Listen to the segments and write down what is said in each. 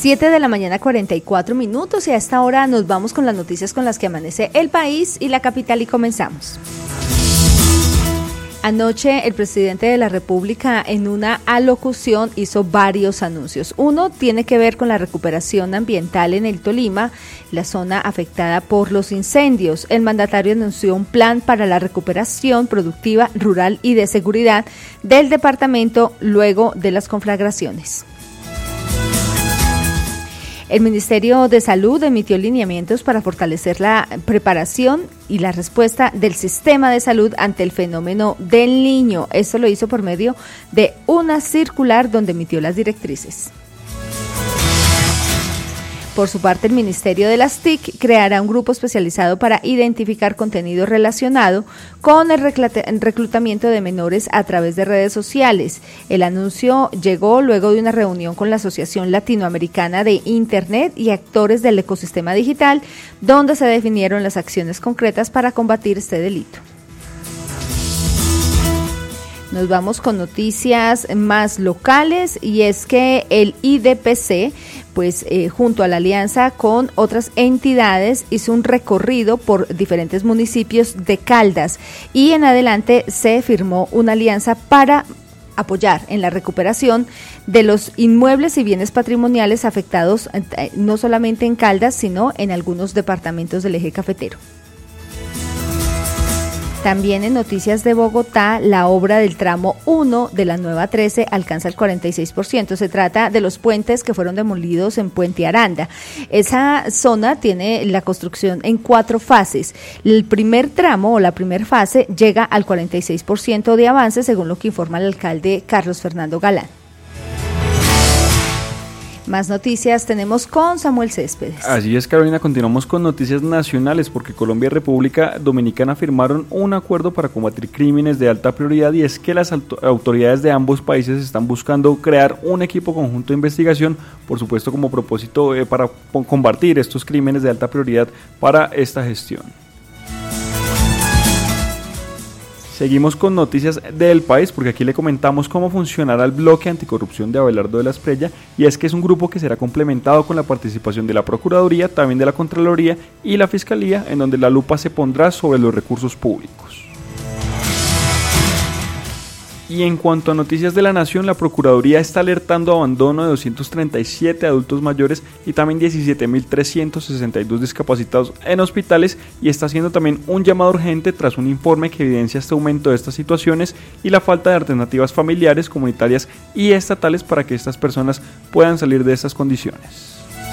7 de la mañana, 44 minutos, y a esta hora nos vamos con las noticias con las que amanece el país y la capital, y comenzamos. Anoche el presidente de la República en una alocución hizo varios anuncios. Uno tiene que ver con la recuperación ambiental en el Tolima, la zona afectada por los incendios. El mandatario anunció un plan para la recuperación productiva, rural y de seguridad del departamento luego de las conflagraciones. El Ministerio de Salud emitió lineamientos para fortalecer la preparación y la respuesta del sistema de salud ante el fenómeno del Niño. Esto lo hizo por medio de una circular donde emitió las directrices. Por su parte, el Ministerio de las TIC creará un grupo especializado para identificar contenido relacionado con el reclutamiento de menores a través de redes sociales. El anuncio llegó luego de una reunión con la Asociación Latinoamericana de Internet y actores del ecosistema digital, donde se definieron las acciones concretas para combatir este delito. Nos vamos con noticias más locales, y es que el IDPC, junto a la alianza con otras entidades, hizo un recorrido por diferentes municipios de Caldas, y en adelante se firmó una alianza para apoyar en la recuperación de los inmuebles y bienes patrimoniales afectados no solamente en Caldas, sino en algunos departamentos del eje cafetero. También en noticias de Bogotá, la obra del tramo 1 de la nueva 13 alcanza el 46%. Se trata de los puentes que fueron demolidos en Puente Aranda. Esa zona tiene la construcción en 4 fases. El primer tramo o la primera fase llega al 46% de avance, según lo que informa el alcalde Carlos Fernando Galán. Más noticias tenemos con Samuel Céspedes. Así es, Carolina, continuamos con noticias nacionales, porque Colombia y República Dominicana firmaron un acuerdo para combatir crímenes de alta prioridad, y es que las autoridades de ambos países están buscando crear un equipo conjunto de investigación, por supuesto como propósito para combatir estos crímenes de alta prioridad para esta gestión. Seguimos con noticias del país, porque aquí le comentamos cómo funcionará el bloque anticorrupción de Abelardo de la Espriella, y es que es un grupo que será complementado con la participación de la Procuraduría, también de la Contraloría y la Fiscalía, en donde la lupa se pondrá sobre los recursos públicos. Y en cuanto a noticias de la nación, la Procuraduría está alertando abandono de 237 adultos mayores y también 17.362 discapacitados en hospitales, y está haciendo también un llamado urgente tras un informe que evidencia este aumento de estas situaciones y la falta de alternativas familiares, comunitarias y estatales para que estas personas puedan salir de estas condiciones.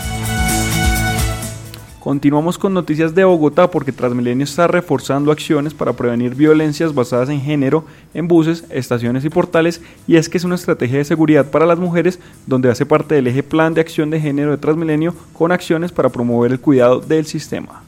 Continuamos con noticias de Bogotá, porque Transmilenio está reforzando acciones para prevenir violencias basadas en género en buses, estaciones y portales, y es que es una estrategia de seguridad para las mujeres donde hace parte del eje Plan de Acción de Género de Transmilenio, con acciones para promover el cuidado del sistema.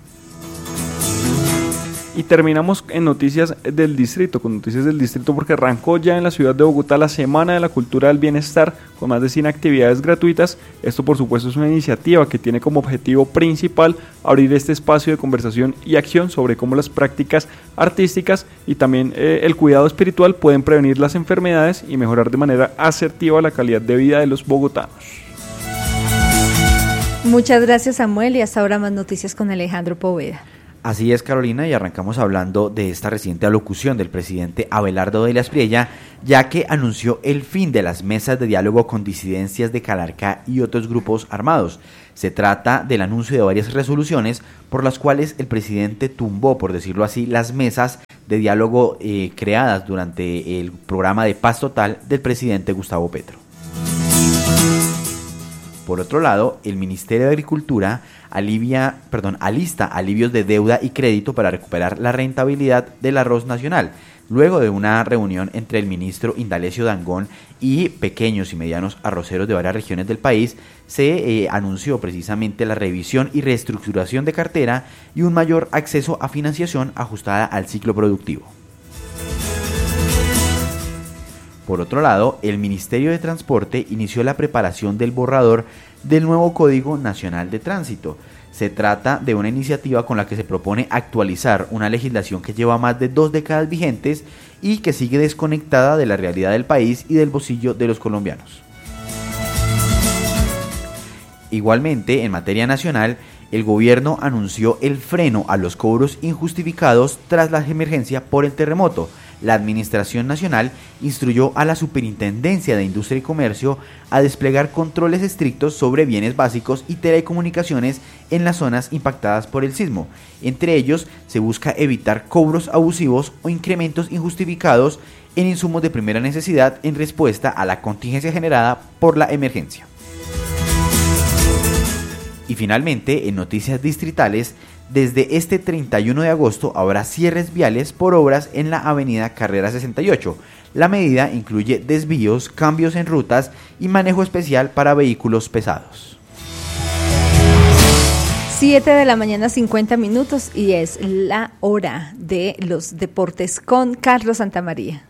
Y terminamos en noticias del distrito, porque arrancó ya en la ciudad de Bogotá la Semana de la Cultura del Bienestar, con más de 100 actividades gratuitas. Esto, por supuesto, es una iniciativa que tiene como objetivo principal abrir este espacio de conversación y acción sobre cómo las prácticas artísticas y también el cuidado espiritual pueden prevenir las enfermedades y mejorar de manera asertiva la calidad de vida de los bogotanos. Muchas gracias, Samuel, y hasta ahora más noticias con Alejandro Poveda. Así es, Carolina, y arrancamos hablando de esta reciente alocución del presidente Abelardo de la Espriella, ya que anunció el fin de las mesas de diálogo con disidencias de Calarcá y otros grupos armados. Se trata del anuncio de varias resoluciones por las cuales el presidente tumbó, por decirlo así, las mesas de diálogo creadas durante el programa de paz total del presidente Gustavo Petro. Por otro lado, el Ministerio de Agricultura alista alivios de deuda y crédito para recuperar la rentabilidad del arroz nacional. Luego de una reunión entre el ministro Indalecio Dangond y pequeños y medianos arroceros de varias regiones del país, se anunció precisamente la revisión y reestructuración de cartera y un mayor acceso a financiación ajustada al ciclo productivo. Por otro lado, el Ministerio de Transporte inició la preparación del borrador del nuevo Código Nacional de Tránsito. Se trata de una iniciativa con la que se propone actualizar una legislación que lleva más de 2 décadas vigentes y que sigue desconectada de la realidad del país y del bolsillo de los colombianos. Igualmente, en materia nacional, el gobierno anunció el freno a los cobros injustificados tras la emergencia por el terremoto. La Administración Nacional instruyó a la Superintendencia de Industria y Comercio a desplegar controles estrictos sobre bienes básicos y telecomunicaciones en las zonas impactadas por el sismo. Entre ellos, se busca evitar cobros abusivos o incrementos injustificados en insumos de primera necesidad en respuesta a la contingencia generada por la emergencia. Y finalmente, en noticias distritales, desde este 31 de agosto habrá cierres viales por obras en la avenida Carrera 68. La medida incluye desvíos, cambios en rutas y manejo especial para vehículos pesados. 7 de la mañana, 50 minutos, y es la hora de los deportes con Carlos Santamaría.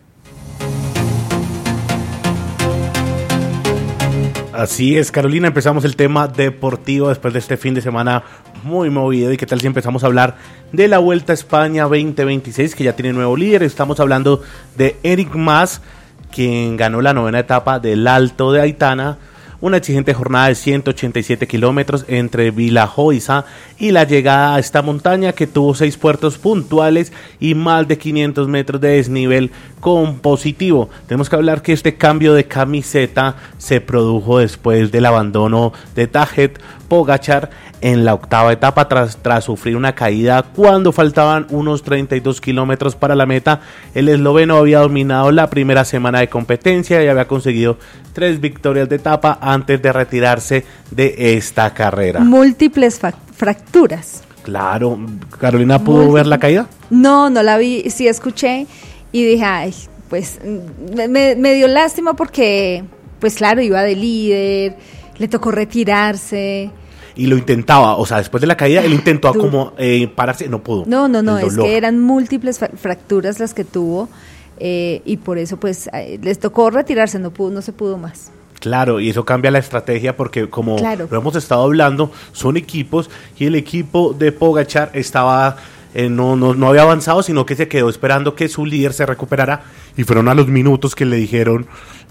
Así es, Carolina, empezamos el tema deportivo después de este fin de semana muy movido. ¿Y qué tal si empezamos a hablar de la Vuelta a España 2026, que ya tiene nuevo líder? Estamos hablando de Enric Mas, quien ganó la 9ª etapa del Alto de Aitana, una exigente jornada de 187 kilómetros entre Vilajoiza y la llegada a esta montaña, que tuvo 6 puertos puntuales y más de 500 metros de desnivel compositivo. Tenemos que hablar que este cambio de camiseta se produjo después del abandono de Tadej Pogačar en la 8ª etapa tras sufrir una caída cuando faltaban unos 32 kilómetros para la meta. El esloveno había dominado la primera semana de competencia y había conseguido 3 victorias de etapa antes de retirarse de esta carrera. Múltiples fracturas. Claro, Carolina, ¿pudo ver la caída? No la vi, sí escuché y dije, ay, pues me dio lástima porque, pues claro, iba de líder, le tocó retirarse. Y lo intentaba, o sea, después de la caída, él intentó como pararse, no pudo. No, es que eran múltiples fracturas las que tuvo y por eso pues les tocó retirarse, no se pudo más. Claro, y eso cambia la estrategia porque como lo hemos estado hablando, son equipos y el equipo de Pogačar estaba... no había avanzado, sino que se quedó esperando que su líder se recuperara y fueron a los minutos que le dijeron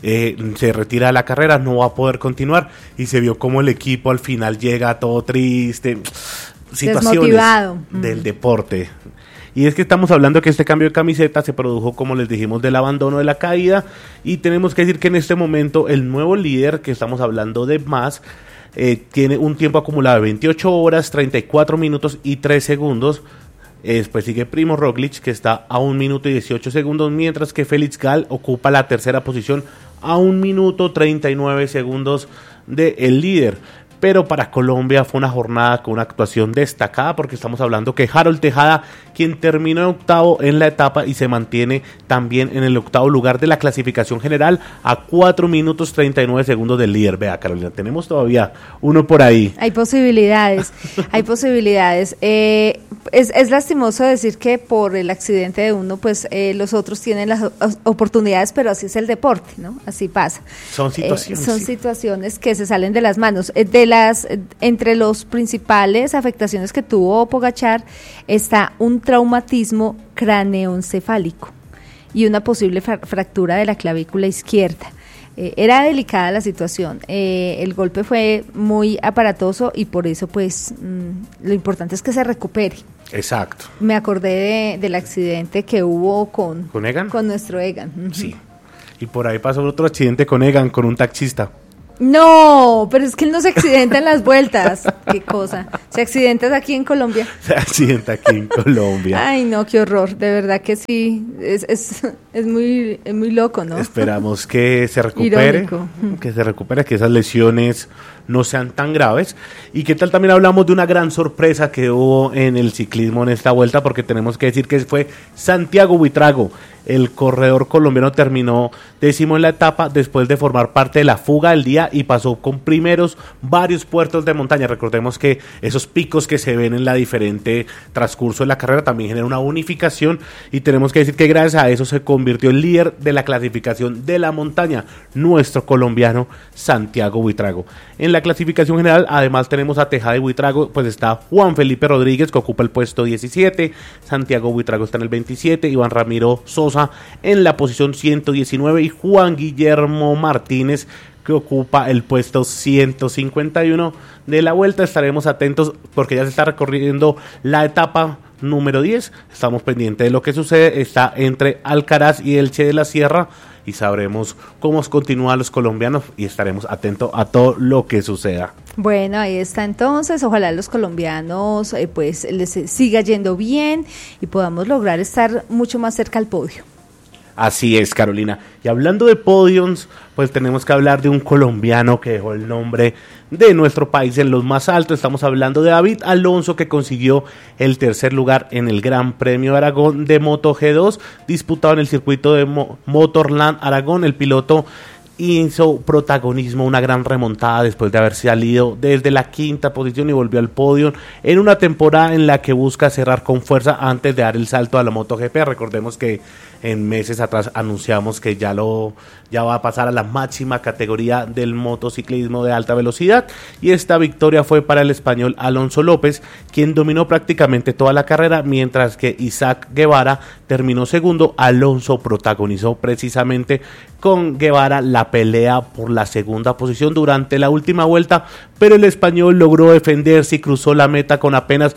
se retira de la carrera, no va a poder continuar, y se vio como el equipo al final llega todo triste, situaciones del deporte. Y es que estamos hablando que este cambio de camiseta se produjo, como les dijimos, del abandono de la caída, y tenemos que decir que en este momento el nuevo líder, que estamos hablando de Mas, tiene un tiempo acumulado de 28 horas, 34 minutos y 3 segundos. Después sigue Primo Roglic, que está a 1 minuto y 18 segundos, mientras que Félix Gall ocupa la tercera posición a 1 minuto 39 segundos del líder. Pero para Colombia fue una jornada con una actuación destacada, porque estamos hablando que Harold Tejada, quien terminó en 8º en la etapa y se mantiene también en el 8º lugar de la clasificación general a 4 minutos 39 segundos del líder. Vea, Carolina, tenemos todavía uno por ahí. Hay posibilidades, hay posibilidades. Es lastimoso decir que por el accidente de uno, pues los otros tienen las oportunidades, pero así es el deporte, ¿no? Así pasa. Son situaciones. Son situaciones que se salen de las manos. Entre los principales afectaciones que tuvo Pogačar está un traumatismo craneoencefálico y una posible fractura de la clavícula izquierda. Era delicada la situación, el golpe fue muy aparatoso y por eso pues lo importante es que se recupere. Exacto. Me acordé del accidente que hubo con Egan. Con nuestro Egan. Sí, y por ahí pasó otro accidente con Egan, con un taxista. No, pero es que él no se accidenta en las vueltas. Qué cosa. ¿Se accidenta aquí en Colombia? Se accidenta aquí en Colombia. Ay, no, qué horror. De verdad que sí. Es muy loco, ¿no? Esperamos que se recupere. Irónico. Que esas lesiones no sean tan graves. Y qué tal también hablamos de una gran sorpresa que hubo en el ciclismo en esta vuelta, porque tenemos que decir que fue Santiago Buitrago. El corredor colombiano terminó 10º en la etapa después de formar parte de la fuga del día y pasó con primeros varios puertos de montaña. Recordemos que esos picos que se ven en la diferente transcurso de la carrera también generan una unificación, y tenemos que decir que gracias a eso se convirtió en líder de la clasificación de la montaña, nuestro colombiano Santiago Buitrago. En la clasificación general además tenemos a Tejada y Buitrago, pues está Juan Felipe Rodríguez, que ocupa el puesto 17, Santiago Buitrago está en el 27, Iván Ramiro Sosa en la posición 119 y Juan Guillermo Martínez que ocupa el puesto 151 de la vuelta. Estaremos atentos porque ya se está recorriendo la etapa número 10. Estamos pendientes de lo que sucede. Está entre Alcaraz y Elche de la Sierra y sabremos cómo continúan los colombianos y estaremos atentos a todo lo que suceda. Bueno, ahí está entonces, ojalá los colombianos pues les siga yendo bien y podamos lograr estar mucho más cerca al podio. Así es, Carolina. Y hablando de podiums, pues tenemos que hablar de un colombiano que dejó el nombre de nuestro país en los más altos. Estamos hablando de David Alonso, que consiguió el tercer lugar en el Gran Premio Aragón de Moto G2, disputado en el circuito de Motorland Aragón. El piloto hizo protagonismo, una gran remontada después de haber salido desde la quinta posición y volvió al podio en una temporada en la que busca cerrar con fuerza antes de dar el salto a la MotoGP. Recordemos que en meses atrás anunciamos que ya va a pasar a la máxima categoría del motociclismo de alta velocidad, y esta victoria fue para el español Alonso López, quien dominó prácticamente toda la carrera, mientras que Isaac Guevara terminó segundo. Alonso protagonizó precisamente con Guevara la pelea por la segunda posición durante la última vuelta, pero el español logró defenderse y cruzó la meta con apenas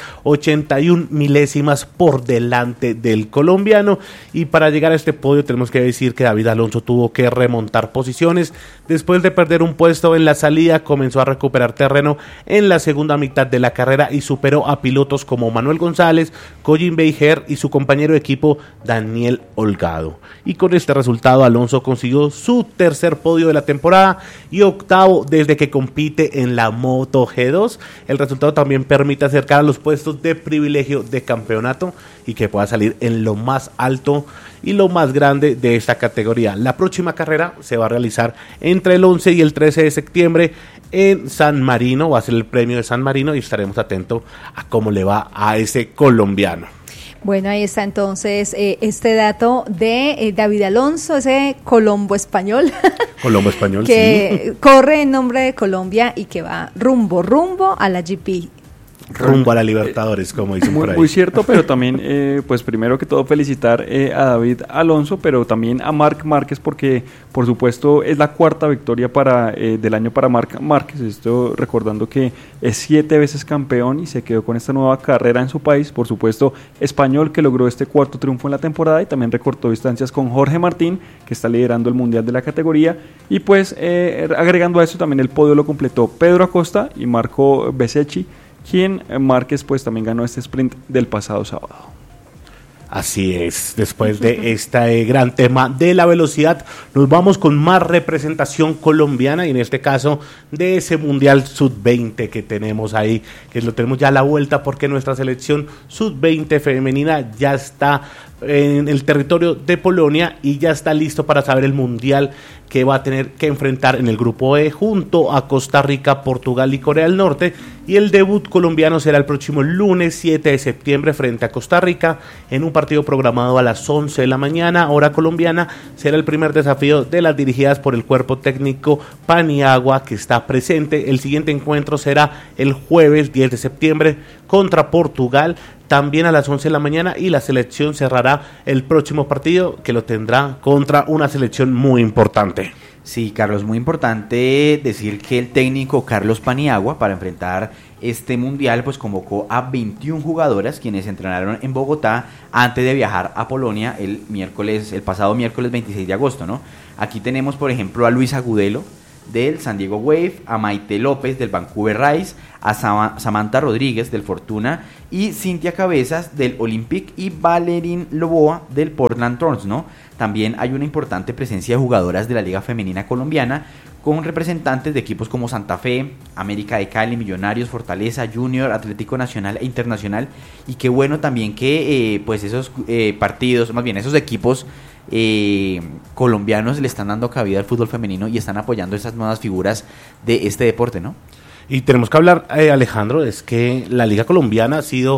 81 milésimas por delante del colombiano. Y para llegar a este podio tenemos que decir que David Alonso tuvo que remontar posiciones. Después de perder un puesto en la salida, comenzó a recuperar terreno en la segunda mitad de la carrera y superó a pilotos como Manuel González, Colin Beijer y su compañero de equipo Daniel Holgado. Y con este resultado Alonso consiguió su tercer podio de la temporada y octavo desde que compite en la Moto G2. El resultado también permite acercar a los puestos de privilegio de campeonato y que pueda salir en lo más alto y lo más grande de esta categoría. La próxima carrera se va a realizar entre el 11 y el 13 de septiembre en San Marino. Va a ser el premio de San Marino y estaremos atentos a cómo le va a ese colombiano. Bueno, ahí está entonces este dato de David Alonso, ese colombo español. Colombo español, que sí, corre en nombre de Colombia y que va rumbo a la GP. Rumbo a la Libertadores, como dicen por ahí. Muy cierto, pero también, pues primero que todo felicitar a David Alonso, pero también a Marc Márquez, porque por supuesto es la cuarta victoria del año para Marc Márquez. Esto recordando que es 7 veces campeón y se quedó con esta nueva carrera en su país. Por supuesto, español, que logró este cuarto triunfo en la temporada, y también recortó distancias con Jorge Martín, que está liderando el mundial de la categoría. Y pues agregando a eso también el podio lo completó Pedro Acosta y Marco Bezzecchi, quien Márquez pues también ganó este sprint del pasado sábado. Así es, después de este gran tema de la velocidad, nos vamos con más representación colombiana, y en este caso de ese Mundial Sub-20 que tenemos ahí, que lo tenemos ya a la vuelta, porque nuestra selección Sub-20 femenina ya está en el territorio de Polonia y ya está listo para saber el mundial que va a tener que enfrentar en el grupo E junto a Costa Rica, Portugal y Corea del Norte. Y el debut colombiano será el próximo lunes 7 de septiembre frente a Costa Rica en un partido programado a las 11 de la mañana, hora colombiana. Será el primer desafío de las dirigidas por el cuerpo técnico Paniagua, que está presente. El siguiente encuentro será el jueves 10 de septiembre contra Portugal, también a las 11 de la mañana, y la selección cerrará el próximo partido, que lo tendrá contra una selección muy importante. Sí, Carlos, muy importante decir que el técnico Carlos Paniagua, para enfrentar este mundial, pues convocó a 21 jugadoras, quienes entrenaron en Bogotá antes de viajar a Polonia el pasado miércoles 26 de agosto, ¿no? Aquí tenemos, por ejemplo, a Luis Agudelo del San Diego Wave, a Maite López del Vancouver Rise, a Samantha Rodríguez del Fortuna y Cintia Cabezas del Olympic y Valerín Loboa del Portland Thorns, ¿no? También hay una importante presencia de jugadoras de la Liga Femenina Colombiana, con representantes de equipos como Santa Fe, América de Cali, Millonarios, Fortaleza, Junior, Atlético Nacional e Internacional. Y qué bueno también que pues esos partidos, más bien esos equipos colombianos le están dando cabida al fútbol femenino y están apoyando esas nuevas figuras de este deporte, ¿no? Y tenemos que hablar, Alejandro, es que la Liga Colombiana ha sido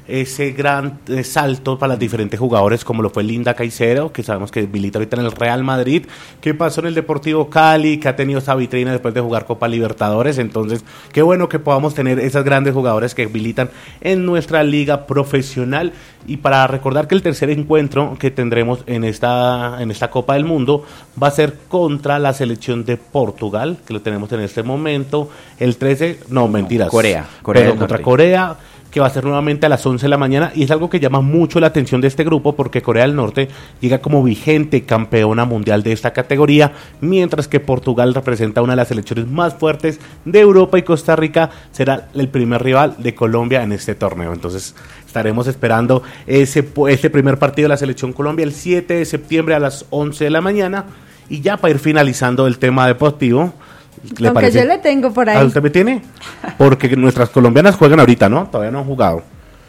ese gran salto para los diferentes jugadores, como lo fue Linda Caicedo, que sabemos que milita ahorita en el Real Madrid, que pasó en el Deportivo Cali, que ha tenido esa vitrina después de jugar Copa Libertadores. Entonces, qué bueno que podamos tener esas grandes jugadores que militan en nuestra liga profesional. Y para recordar que el tercer encuentro que tendremos en esta Copa del Mundo va a ser contra la selección de Portugal, que lo tenemos en este momento, el 13, no, mentiras. Corea contra Corea, que va a ser nuevamente a las 11 de la mañana, y es algo que llama mucho la atención de este grupo, porque Corea del Norte llega como vigente campeona mundial de esta categoría, mientras que Portugal representa una de las selecciones más fuertes de Europa, y Costa Rica será el primer rival de Colombia en este torneo. Entonces estaremos esperando ese primer partido de la selección Colombia el 7 de septiembre a las 11 de la mañana, y ya para ir finalizando el tema deportivo, ¿le aunque parece? Yo le tengo por ahí. ¿A usted me tiene? Porque nuestras colombianas juegan ahorita, ¿no? Todavía no han jugado.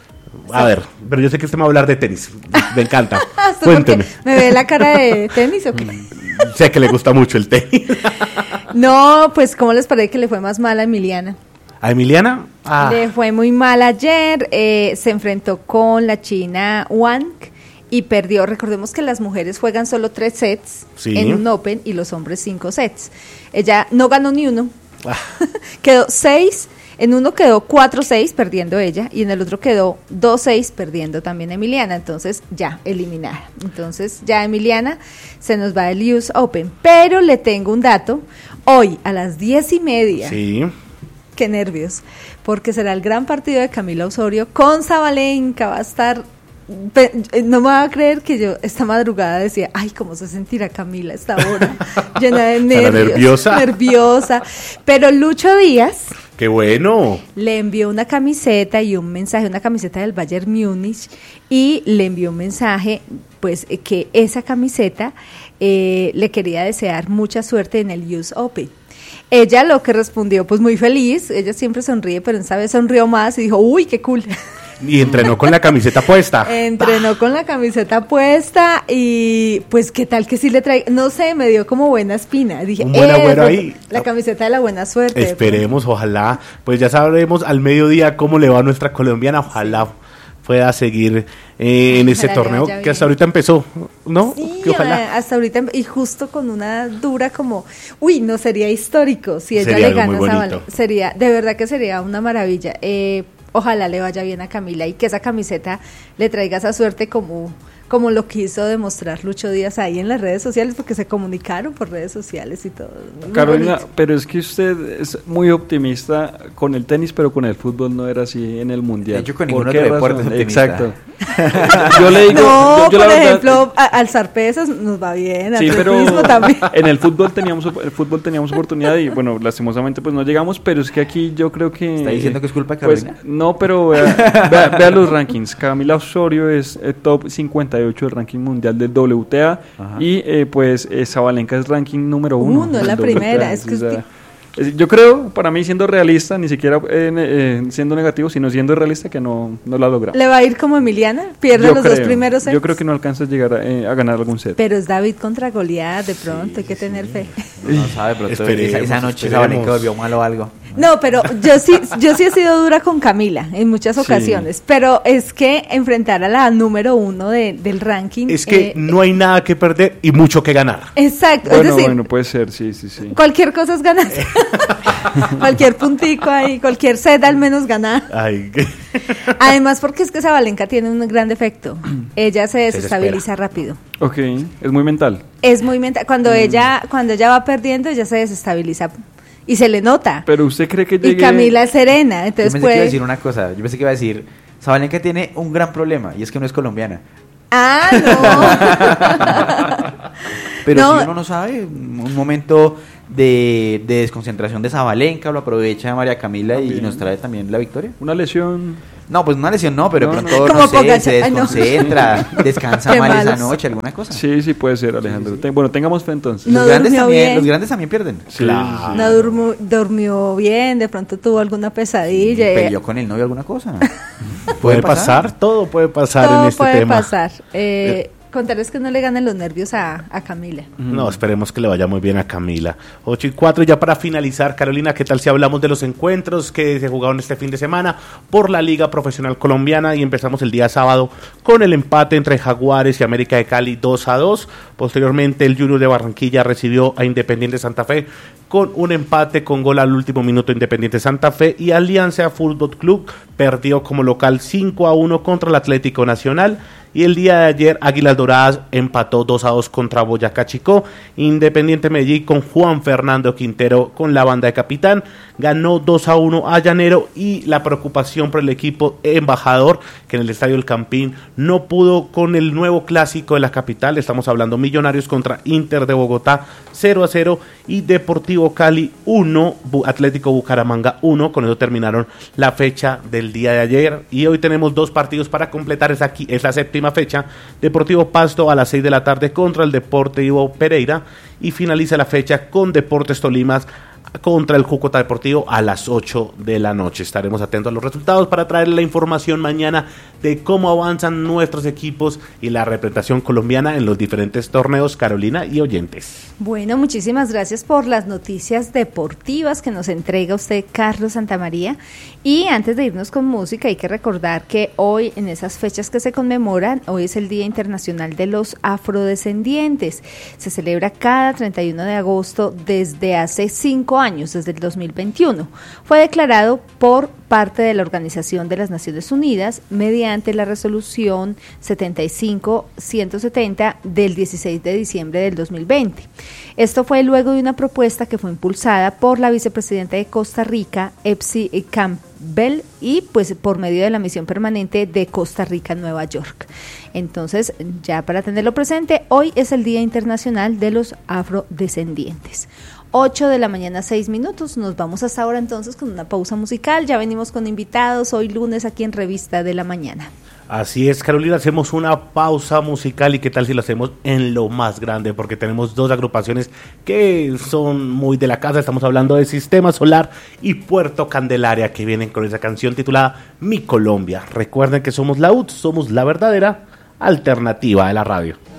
A ver, pero yo sé que usted me va a hablar de tenis. Me encanta. Cuénteme. ¿Me ve la cara de tenis o qué? Sé que le gusta mucho el tenis. No, pues ¿cómo les parece que le fue más mal a Emiliana? ¿A Emiliana? Le fue muy mal ayer. Se enfrentó con la china Wang y perdió. Recordemos que las mujeres juegan solo 3 sets en un Open y los hombres 5 sets. Ella no ganó ni uno. Quedó 6, en uno quedó 4-6 perdiendo ella, y en el otro quedó 2-6 perdiendo también Emiliana. Entonces ya eliminada. Entonces ya Emiliana se nos va del US Open. Pero le tengo un dato. Hoy a las 10:30. Sí. Qué nervios, porque será el gran partido de Camila Osorio con Sabalenka. Va a estar... No me va a creer que yo esta madrugada decía, ay, cómo se sentirá Camila a esta hora, llena de nervios, nerviosa, pero Lucho Díaz, qué bueno, le envió una camiseta y un mensaje, una camiseta del Bayern Múnich, y le envió un mensaje, pues, que esa camiseta le quería desear mucha suerte en el US Open. Ella lo que respondió, pues muy feliz, ella siempre sonríe, pero esta vez sonrió más y dijo, uy, qué cool. Y entrenó con la camiseta puesta. Entrenó con la camiseta puesta, y pues qué tal que sí le trae, no sé, me dio como buena espina. Dije, un buen agüero ahí. La camiseta de la buena suerte. Esperemos, ojalá, pues ya sabremos al mediodía cómo le va a nuestra colombiana, ojalá pueda seguir en ese torneo que hasta ahorita empezó, ¿no? Sí, que ojalá. Hasta ahorita, y justo con una dura como, uy, no, sería histórico si ella sería le gana a Sabalenka. Sería, de verdad que sería una maravilla. Ojalá le vaya bien a Camila y que esa camiseta le traiga esa suerte como lo quiso demostrar Lucho Díaz ahí en las redes sociales, porque se comunicaron por redes sociales y todo. Carolina, pero es que usted es muy optimista con el tenis, pero con el fútbol no era así en el Mundial. Yo con ningún otro deporte es optimista. Exacto. Yo le digo... No, yo por la ejemplo, alzar pesas nos va bien, sí, atletismo también. En el fútbol teníamos oportunidad y, bueno, lastimosamente pues no llegamos, pero es que aquí yo creo que... ¿Está diciendo que es culpa de Carolina? Pues, no, pero vea los rankings. Camila Osorio es top 58 del ranking mundial del WTA. Ajá. Y pues Sabalenka es ranking número 1. Es la primera. Es que yo creo, para mí, siendo realista, ni siquiera siendo negativo, sino siendo realista, que no la logra. ¿Le va a ir como Emiliana? ¿Pierde los 2 primeros sets? Yo creo que no alcanza a llegar a ganar algún set. Pero es David contra Goliat, de pronto, hay que tener fe. No sabe, pero esa noche Sabalenka volvió mal o algo. No, pero yo sí he sido dura con Camila en muchas ocasiones, pero es que enfrentar a la número 1 del ranking... Es que no hay nada que perder y mucho que ganar. Exacto. Bueno, es decir, bueno, puede ser, sí. Cualquier cosa es ganar. Cualquier puntico ahí, cualquier set al menos ganar. Ay, Además, porque es que Sabalenka tiene un gran defecto. Ella se desestabiliza rápido. Ok, es muy mental. Es muy mental. Cuando ella va perdiendo, ella se desestabiliza. Y se le nota. Pero usted cree que llegue... Y Camila es serena, entonces Yo pensé que iba a decir una cosa. Yo pensé que iba a decir, Sabalenka tiene un gran problema, y es que no es colombiana. Ah, no. Pero no. Si uno no sabe, un momento de desconcentración de Sabalenka lo aprovecha María Camila también. Y nos trae también la victoria. Una lesión... No, pues una lesión no, pero de pronto, no sé, se desconcentra, descansa mal esa noche, alguna cosa. Sí, puede ser, Alejandro. Bueno, tengamos fe entonces. Los grandes también pierden. Sí, claro. No durmió bien, de pronto tuvo alguna pesadilla. ¿Peleó con el novio alguna cosa? Puede pasar, todo puede pasar en este tema. Todo puede pasar. Contarles que no le ganen los nervios a Camila. No, esperemos que le vaya muy bien a Camila. 8:04, ya para finalizar, Carolina, ¿qué tal si hablamos de los encuentros que se jugaron este fin de semana por la Liga Profesional Colombiana? Y empezamos el día sábado con el empate entre Jaguares y América de Cali 2-2. Posteriormente, el Junior de Barranquilla recibió a Independiente Santa Fe con un empate con gol al último minuto Independiente Santa Fe, y Alianza Fútbol Club perdió como local 5-1 contra el Atlético Nacional. Y el día de ayer Águilas Doradas empató 2-2 contra Boyacá Chicó. Independiente Medellín con Juan Fernando Quintero con la banda de capitán ganó 2-1 a Llanero. Y la preocupación por el equipo embajador, que en el Estadio El Campín no pudo con el nuevo clásico de la capital. Estamos hablando Millonarios contra Inter de Bogotá 0-0 y Deportivo Cali 1, Atlético Bucaramanga 1. Con eso terminaron la fecha del día de ayer, y hoy tenemos 2 partidos para completar esa séptima fecha. Deportivo Pasto a las 6 de la tarde contra el Deportivo Pereira, y finaliza la fecha con Deportes Tolima contra el Cúcuta Deportivo a las 8 de la noche. Estaremos atentos a los resultados para traer la información mañana de cómo avanzan nuestros equipos y la representación colombiana en los diferentes torneos, Carolina y oyentes. Bueno, muchísimas gracias por las noticias deportivas que nos entrega usted, Carlos Santamaría. Y antes de irnos con música, hay que recordar que hoy, en esas fechas que se conmemoran, hoy es el Día Internacional de los Afrodescendientes. Se celebra cada 31 de agosto desde hace 5 años, desde el 2021. Fue declarado por parte de la Organización de las Naciones Unidas mediante la resolución 75-170 del 16 de diciembre del 2020. Esto fue luego de una propuesta que fue impulsada por la vicepresidenta de Costa Rica, Epsi Campbell, y pues por medio de la misión permanente de Costa Rica en Nueva York. Entonces, ya para tenerlo presente, hoy es el Día Internacional de los Afrodescendientes. 8 de la mañana, 6 minutos. Nos vamos hasta ahora entonces con una pausa musical. Ya venimos con invitados hoy lunes aquí en Revista de la Mañana. Así es, Carolina, hacemos una pausa musical, y qué tal si lo hacemos en lo más grande, porque tenemos 2 agrupaciones que son muy de la casa. Estamos hablando de Sistema Solar y Puerto Candelaria, que vienen con esa canción titulada Mi Colombia. Recuerden que somos la UT, somos la verdadera alternativa de la radio.